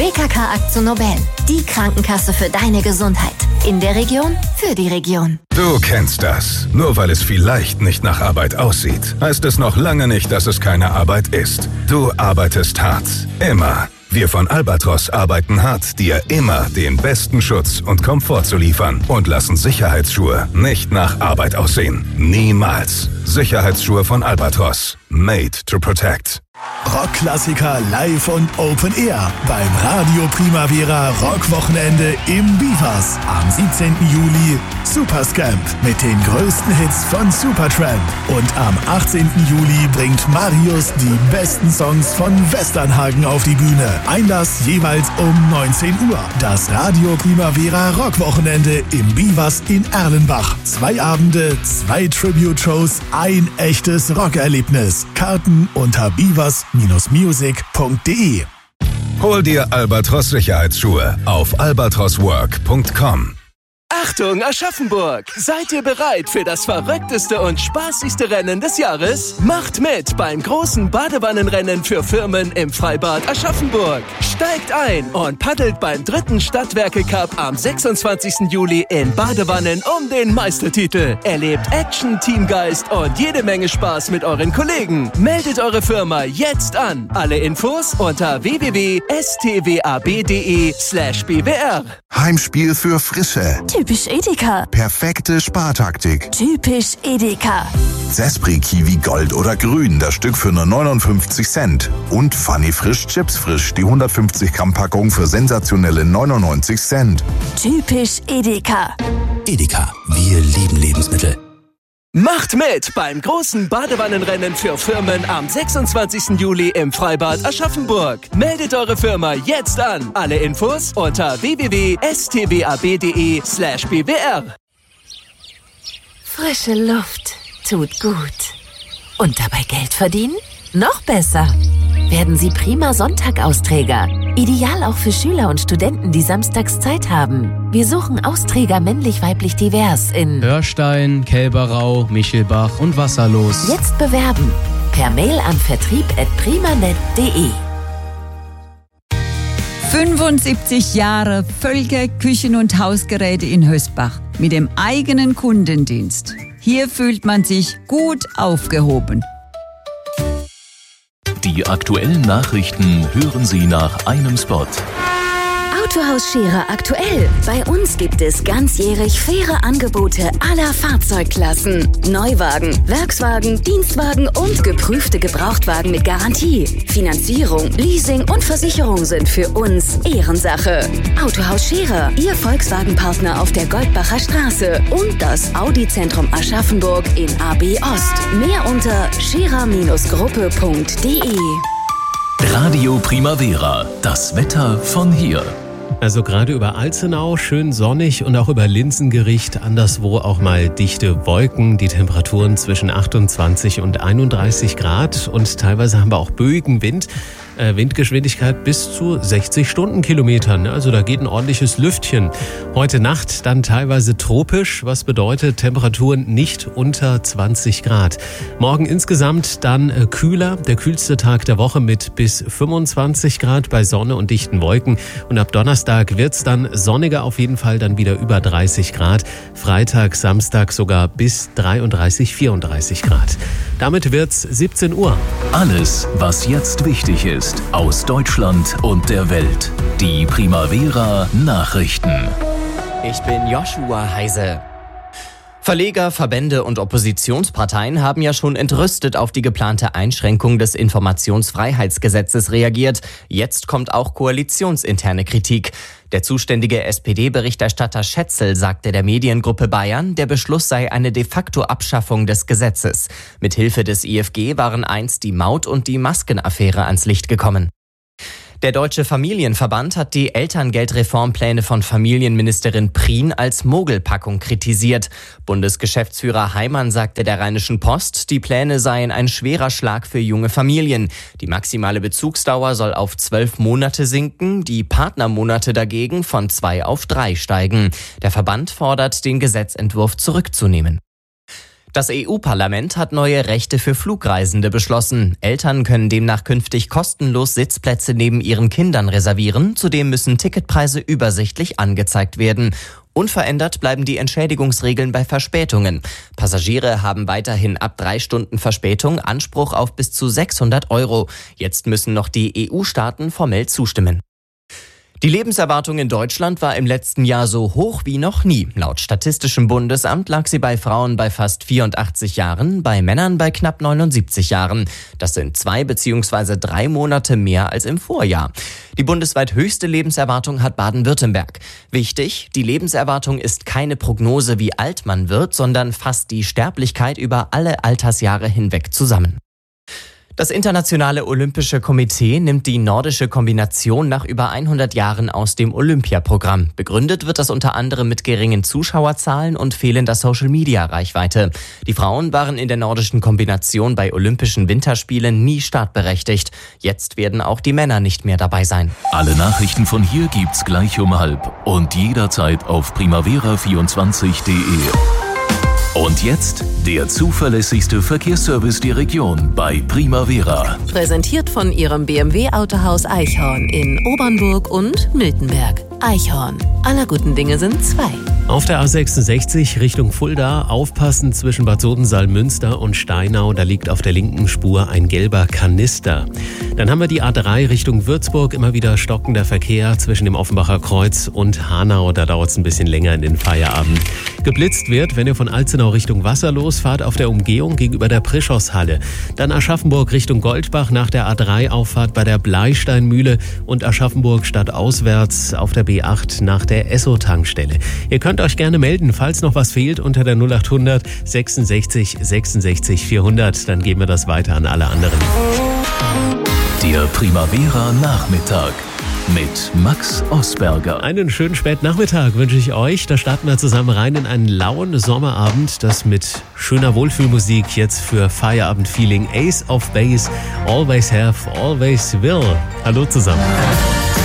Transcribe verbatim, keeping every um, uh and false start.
B K K AkzoNobel, die Krankenkasse für deine Gesundheit. In der Region, für die Region. Du kennst das. Nur weil es vielleicht nicht nach Arbeit aussieht, heißt es noch lange nicht, dass es keine Arbeit ist. Du arbeitest hart. Immer. Wir von Albatros arbeiten hart, dir immer den besten Schutz und Komfort zu liefern und lassen Sicherheitsschuhe nicht nach Arbeit aussehen. Niemals. Sicherheitsschuhe von Albatros. Made to protect. Rockklassiker live und Open Air beim Radio Primavera Rockwochenende im Bivas. Am siebzehnten Juli Superscamp mit den größten Hits von Supertramp. Und am achtzehnten Juli bringt Marius die besten Songs von Westernhagen auf die Bühne. Einlass jeweils um neunzehn Uhr. Das Radio Primavera Rockwochenende im Bivas in Erlenbach. Zwei Abende, zwei Tribute-Shows, ein echtes Rockerlebnis. Karten unter bivas music punkt de. Hol dir Albatros Sicherheitsschuhe auf albatros work punkt com. Achtung, Aschaffenburg! Seid ihr bereit für das verrückteste und spaßigste Rennen des Jahres? Macht mit beim großen Badewannenrennen für Firmen im Freibad Aschaffenburg. Steigt ein und paddelt beim dritten Stadtwerke-Cup am sechsundzwanzigsten Juli in Badewannen um den Meistertitel. Erlebt Action, Teamgeist und jede Menge Spaß mit euren Kollegen. Meldet eure Firma jetzt an. Alle Infos unter w w w punkt s t w a b punkt d e slash b w r. Heimspiel für Frische. Typisch Edeka. Perfekte Spartaktik. Typisch Edeka. Zespri Kiwi Gold oder Grün, das Stück für nur neunundfünfzig Cent. Und Funny Frisch Chips Frisch, die hundertfünfzig Gramm Packung für sensationelle neunundneunzig Cent. Typisch Edeka. Edeka, wir lieben Lebensmittel. Macht mit beim großen Badewannenrennen für Firmen am sechsundzwanzigsten Juli im Freibad Aschaffenburg. Meldet eure Firma jetzt an. Alle Infos unter w w w punkt s t w a b punkt d e slash b w r. Frische Luft tut gut. Und dabei Geld verdienen? Noch besser. Werden Sie prima Sonntag-Austräger. Ideal auch für Schüler und Studenten, die samstags Zeit haben. Wir suchen Austräger männlich-weiblich divers in Hörstein, Kälberau, Michelbach und Wasserlos. Jetzt bewerben. Per Mail an vertrieb at primanet punkt de. fünfundsiebzig Jahre Völker Küchen- und Hausgeräte in Hösbach mit dem eigenen Kundendienst. Hier fühlt man sich gut aufgehoben. Die aktuellen Nachrichten hören Sie nach einem Spot. Autohaus Scherer aktuell. Bei uns gibt es ganzjährig faire Angebote aller Fahrzeugklassen. Neuwagen, Werkswagen, Dienstwagen und geprüfte Gebrauchtwagen mit Garantie. Finanzierung, Leasing und Versicherung sind für uns Ehrensache. Autohaus Scherer, Ihr Volkswagen-Partner auf der Goldbacher Straße und das Audi-Zentrum Aschaffenburg in A B Ost. Mehr unter scherer Gruppe punkt de. Radio Primavera, das Wetter von hier. Also gerade über Alzenau schön sonnig und auch über Linsengericht anderswo auch mal dichte Wolken. Die Temperaturen zwischen achtundzwanzig und einunddreißig Grad und teilweise haben wir auch böigen Wind. Äh, Windgeschwindigkeit bis zu sechzig Stundenkilometern. Also da geht ein ordentliches Lüftchen. Heute Nacht dann teilweise tropisch, was bedeutet Temperaturen nicht unter zwanzig Grad. Morgen insgesamt dann äh, kühler, der kühlste Tag der Woche mit bis fünfundzwanzig Grad bei Sonne und dichten Wolken. Und ab Donnerstag wird's dann sonniger, auf jeden Fall dann wieder über dreißig Grad. Freitag, Samstag sogar bis dreiunddreißig, vierunddreißig Grad. Damit wird's siebzehn Uhr. Alles, was jetzt wichtig ist aus Deutschland und der Welt. Die Primavera Nachrichten. Ich bin Joshua Heise. Verleger, Verbände und Oppositionsparteien haben ja schon entrüstet auf die geplante Einschränkung des Informationsfreiheitsgesetzes reagiert. Jetzt kommt auch koalitionsinterne Kritik. Der zuständige S P D-Berichterstatter Schätzel sagte der Mediengruppe Bayern, der Beschluss sei eine de facto Abschaffung des Gesetzes. Mithilfe des I F G waren einst die Maut- und die Maskenaffäre ans Licht gekommen. Der Deutsche Familienverband hat die Elterngeldreformpläne von Familienministerin Prien als Mogelpackung kritisiert. Bundesgeschäftsführer Heimann sagte der Rheinischen Post, die Pläne seien ein schwerer Schlag für junge Familien. Die maximale Bezugsdauer soll auf zwölf Monate sinken, die Partnermonate dagegen von zwei auf drei steigen. Der Verband fordert, den Gesetzentwurf zurückzunehmen. Das E U-Parlament hat neue Rechte für Flugreisende beschlossen. Eltern können demnach künftig kostenlos Sitzplätze neben ihren Kindern reservieren. Zudem müssen Ticketpreise übersichtlich angezeigt werden. Unverändert bleiben die Entschädigungsregeln bei Verspätungen. Passagiere haben weiterhin ab drei Stunden Verspätung Anspruch auf bis zu sechshundert Euro. Jetzt müssen noch die E U-Staaten formell zustimmen. Die Lebenserwartung in Deutschland war im letzten Jahr so hoch wie noch nie. Laut Statistischem Bundesamt lag sie bei Frauen bei fast vierundachtzig Jahren, bei Männern bei knapp neunundsiebzig Jahren. Das sind zwei bzw. drei Monate mehr als im Vorjahr. Die bundesweit höchste Lebenserwartung hat Baden-Württemberg. Wichtig, die Lebenserwartung ist keine Prognose, wie alt man wird, sondern fasst die Sterblichkeit über alle Altersjahre hinweg zusammen. Das Internationale Olympische Komitee nimmt die nordische Kombination nach über hundert Jahren aus dem Olympiaprogramm. Begründet wird das unter anderem mit geringen Zuschauerzahlen und fehlender Social-Media-Reichweite. Die Frauen waren in der nordischen Kombination bei Olympischen Winterspielen nie startberechtigt. Jetzt werden auch die Männer nicht mehr dabei sein. Alle Nachrichten von hier gibt's gleich um halb und jederzeit auf primavera vierundzwanzig punkt de. Und jetzt der zuverlässigste Verkehrsservice der Region bei Primavera. Präsentiert von Ihrem B M W-Autohaus Eichhorn in Obernburg und Miltenberg. Eichhorn. Aller guten Dinge sind zwei. Auf der A sechsundsechzig Richtung Fulda aufpassen zwischen Bad Sodensalm-Münster und Steinau. Da liegt auf der linken Spur ein gelber Kanister. Dann haben wir die A drei Richtung Würzburg. Immer wieder stockender Verkehr zwischen dem Offenbacher Kreuz und Hanau. Da dauert es ein bisschen länger in den Feierabend. Geblitzt wird, wenn ihr von Alzenau Richtung Wasserlos fahrt, auf der Umgehung gegenüber der Prischoshalle. Dann Aschaffenburg Richtung Goldbach nach der A drei Auffahrt bei der Bleisteinmühle und Aschaffenburg stadtauswärts auf der B acht nach der Esso-Tankstelle. Ihr könnt euch gerne melden, falls noch was fehlt, unter der null achthundert sechsundsechzig sechsundsechzig vierhundert. Dann geben wir das weiter an alle anderen. Der Primavera Nachmittag mit Max Osberger. Einen schönen Spätnachmittag wünsche ich euch. Da starten wir zusammen rein in einen lauen Sommerabend. Das mit schöner Wohlfühlmusik jetzt für Feierabend-Feeling. Ace of Base, Always Have, Always Will. Hallo zusammen.